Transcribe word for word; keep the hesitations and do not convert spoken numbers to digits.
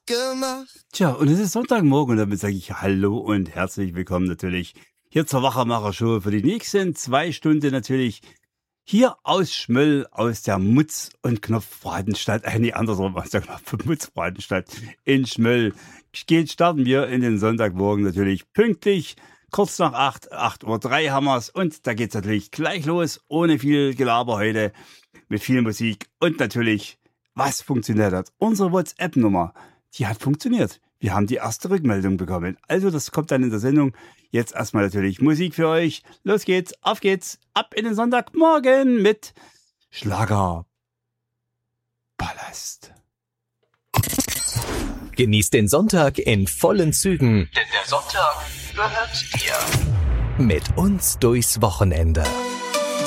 gemacht. Tja, und es ist Sonntagmorgen und damit sage ich Hallo und herzlich willkommen natürlich hier zur Wachermacher-Show für die nächsten zwei Stunden natürlich hier aus Schmöll, aus der Mutz- und Knopfbratenstadt, äh, nee, andersrum, aus der Knopf- und Mutzbratenstadt in Schmöll. Geht, starten wir in den Sonntagmorgen natürlich pünktlich, kurz nach acht, acht Uhr drei haben wir's und da geht's natürlich gleich los, ohne viel Gelaber heute, mit viel Musik und natürlich, was funktioniert hat? Unsere WhatsApp-Nummer, die hat funktioniert. Wir haben die erste Rückmeldung bekommen. Also das kommt dann in der Sendung. Jetzt erstmal natürlich Musik für euch. Los geht's, auf geht's, ab in den Sonntagmorgen mit Schlagerpalast. Genießt den Sonntag in vollen Zügen, denn der Sonntag gehört dir. Mit uns durchs Wochenende.